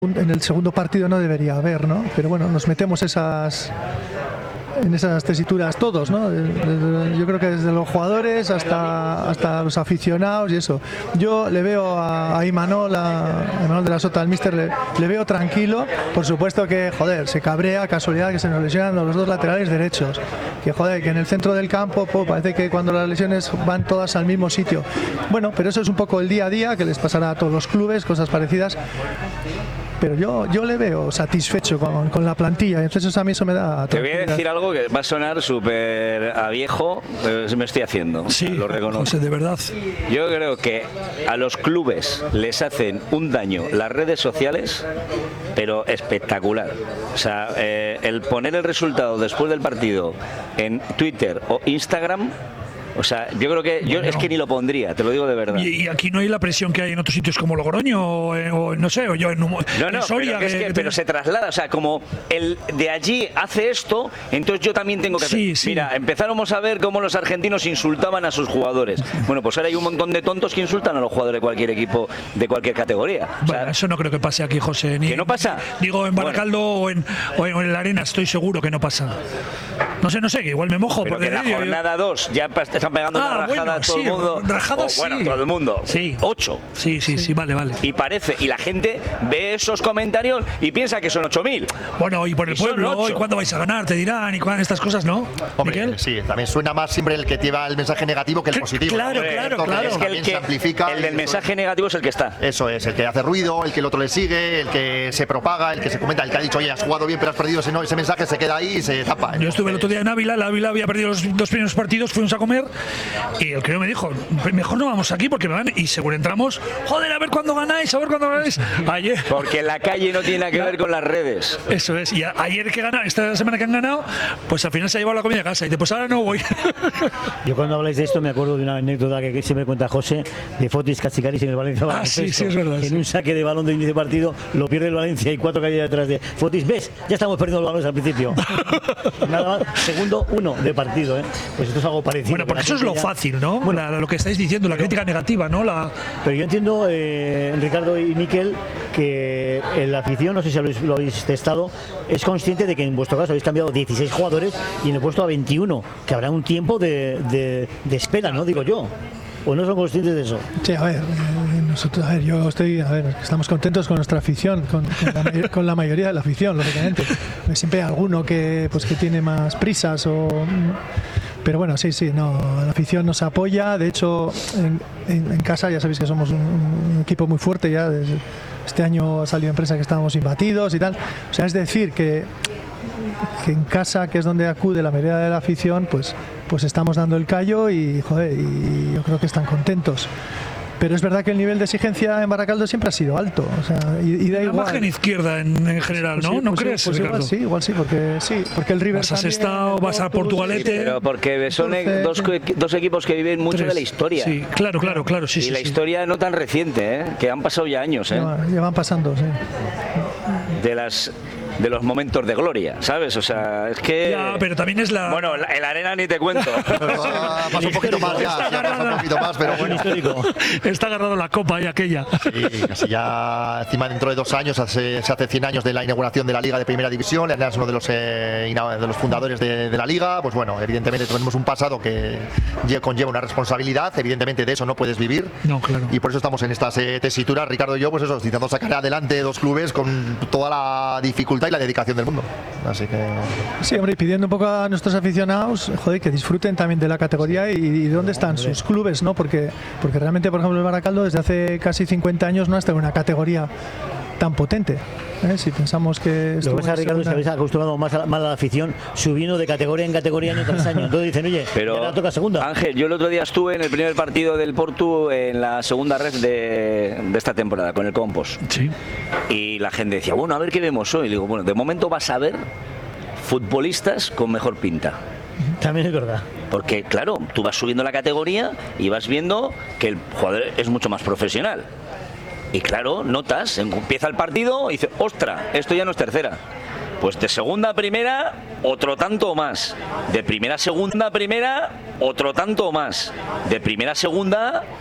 en el segundo partido no debería haber, ¿no? Pero bueno, nos metemos en esas tesituras todos, ¿no? Yo creo que desde los jugadores hasta los aficionados y eso. Yo le veo a Imanol de la Sota, al míster, le veo tranquilo. Por supuesto que, joder, se cabrea, casualidad que se nos lesionan los dos laterales derechos. Que, joder, que en el centro del campo parece que cuando las lesiones van todas al mismo sitio. Bueno, pero eso es un poco el día a día que les pasará a todos los clubes, cosas parecidas. Pero yo le veo satisfecho con la plantilla, entonces a mí eso me da... Te voy a decir algo que va a sonar súper a viejo, pero me estoy haciendo, sí, lo reconozco. José, de verdad. Yo creo que a los clubes les hacen un daño las redes sociales, pero espectacular. O sea, el poner el resultado después del partido en Twitter o Instagram... O sea, yo creo que es que ni lo pondría, te lo digo de verdad. Y aquí no hay la presión que hay en otros sitios como Logroño o no sé, o yo en Soria. Pero se traslada, o sea, como el de allí hace esto, entonces yo también tengo que hacer. Sí. Mira, empezábamos a ver cómo los argentinos insultaban a sus jugadores. Bueno, pues ahora hay un montón de tontos que insultan a los jugadores de cualquier equipo, de cualquier categoría. Bueno, eso no creo que pase aquí, José. ¿Que no pasa? Digo, en Baracaldo o en la Arena, estoy seguro que no pasa. No sé, que igual me mojo. Pero que en la jornada 2 ya están pegando una rajada a todo el mundo. Todo el mundo. Sí. 8. Sí, vale. Y la gente ve esos comentarios y piensa que son 8.000. Bueno, y por el pueblo, y cuándo vais a ganar, te dirán, y estas cosas, ¿no? Hombre, Miquel. sí, también suena más siempre el que lleva el mensaje negativo que el positivo. Claro. Es que el del mensaje negativo es el que está. Eso es, el que hace ruido, el que el otro le sigue, el que se propaga, el que se comenta, el que ha dicho, oye, has jugado bien pero has perdido, ese mensaje se queda ahí y se tapa. Yo estuve el otro día en Ávila, la Ávila había perdido los 2 primeros partidos, fuimos a comer y el creo me dijo, mejor no vamos aquí porque me van, y seguro entramos, joder, a ver cuándo ganáis. Ayer. Porque en la calle no tiene nada que ver con las redes. Eso es, y ayer que ganaron, esta semana que han ganado, pues al final se ha llevado la comida a casa y después ahora no voy. Yo cuando habláis de esto me acuerdo de una anécdota que siempre cuenta José, de Fotis Cachicaris en el Valencia. Sí, es verdad. En un saque de balón de inicio de partido lo pierde el Valencia y 4 caídas detrás de Fotis. ¿Ves? Ya estamos perdiendo los balones al principio. Nada más, segundo 1 de partido, ¿eh? Pues esto es algo parecido. Bueno, porque eso es lo fácil, ¿no? Bueno, lo que estáis diciendo, la crítica negativa, ¿no? Pero yo entiendo, Ricardo y Miquel, que la afición, no sé si lo habéis testado, es consciente de que en vuestro caso habéis cambiado 16 jugadores y en el puesto a 21, que habrá un tiempo de espera, ¿no? Digo yo. ¿O no son conscientes de eso? Sí, a ver, nosotros, estamos contentos con nuestra afición, con la mayoría de la afición, lógicamente. Siempre hay alguno que tiene más prisas pero bueno, la afición nos apoya. De hecho, en casa ya sabéis que somos un equipo muy fuerte ya. Desde este año ha salido en prensa que estábamos imbatidos y tal. O sea, es decir que en casa, que es donde acude la mayoría de la afición, pues estamos dando el callo y yo creo que están contentos. Pero es verdad que el nivel de exigencia en Baracaldo siempre ha sido alto, o sea, y da igual. La margen izquierda en general, ¿no? Pues ¿No crees? Igual sí, porque el River vas a Sestao, vas a Portugalete. Sí, pero porque son dos equipos que viven mucho de la historia. Sí, claro, sí. Y la historia no tan reciente, que han pasado ya años, Ya van pasando, sí. De los momentos de gloria, ¿sabes? O sea, es que... Ya, pero también es la... Bueno, en la arena ni te cuento. Pasa un poquito más pero bueno. Está agarrado la copa y aquella. Sí, casi ya encima dentro de 2 años se hace 100 años de la inauguración de la Liga de Primera División. La arena es uno de los fundadores de la Liga. Pues bueno, evidentemente tenemos un pasado que conlleva una responsabilidad. Evidentemente de eso no puedes vivir. No, claro. Y por eso estamos en estas tesituras, Ricardo y yo, pues eso, intentando sacar adelante 2 clubes con toda la dificultad y la dedicación del mundo. Así que... Sí, hombre, y pidiendo un poco a nuestros aficionados, que disfruten también de la categoría y dónde están sus clubes, ¿no? Porque realmente, por ejemplo, el Baracaldo desde hace casi 50 años no ha estado en una categoría tan potente. Si pensamos que... Lo que pasa, Ricardo, es que habéis acostumbrado más a la afición subiendo de categoría en categoría año tras año. Entonces dicen, oye, pero ahora toca segunda. Ángel, yo el otro día estuve en el primer partido del Portu en la segunda red de esta temporada, con el Compos. Sí. Y la gente decía, bueno, a ver qué vemos hoy. Y digo, bueno, de momento vas a ver futbolistas con mejor pinta. También es verdad. Porque, claro, tú vas subiendo la categoría y vas viendo que el jugador es mucho más profesional. Y claro, notas, empieza el partido y dices, ostra, esto ya no es tercera. Pues de segunda a primera, otro tanto más. De primera a segunda, otro tanto más. De primera a segunda,